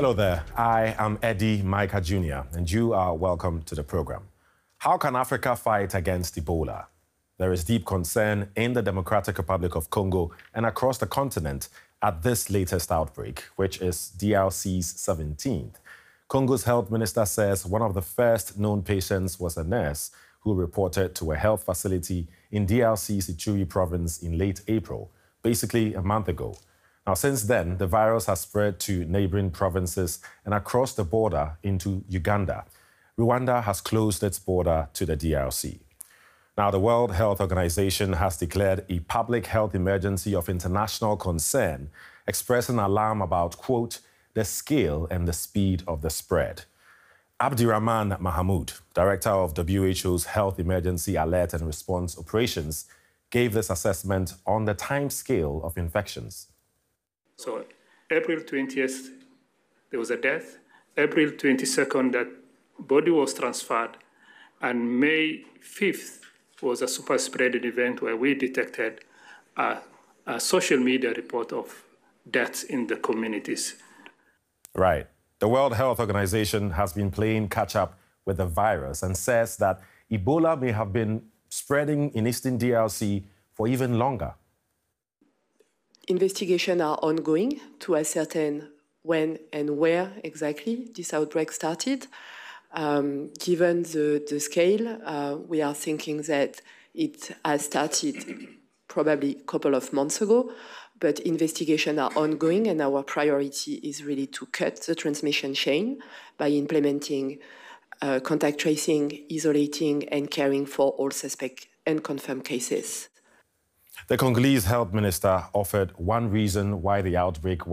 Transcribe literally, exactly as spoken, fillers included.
Hello there. I am Eddie Micah Junior, and you are welcome to the program. How can Africa fight against Ebola? There is deep concern in the Democratic Republic of Congo and across the continent at this latest outbreak, which is D R C's seventeenth. Congo's health minister says one of the first known patients was a nurse who reported to a health facility in D R C's Ituri province in late April, basically a month ago. Now, since then, the virus has spread to neighboring provinces and across the border into Uganda. Rwanda has closed its border to the D R C. Now, the World Health Organization has declared a public health emergency of international concern, expressing alarm about, quote, the scale and the speed of the spread. Abdirahman Mahamoud, director of W H O's Health Emergency Alert and Response Operations, gave this assessment on the time scale of infections. So April twentieth, there was a death. April twenty-second, that body was transferred. And May fifth was a super spreading event where we detected a, a social media report of deaths in the communities. Right. The World Health Organization has been playing catch-up with the virus and says that Ebola may have been spreading in eastern D R C for even longer. Investigations are ongoing to ascertain when and where exactly this outbreak started. Um, given the, the scale, uh, we are thinking that it has started probably a couple of months ago, but investigations are ongoing, and our priority is really to cut the transmission chain by implementing uh, contact tracing, isolating, and caring for all suspect and confirmed cases. The Congolese health minister offered one reason why the outbreak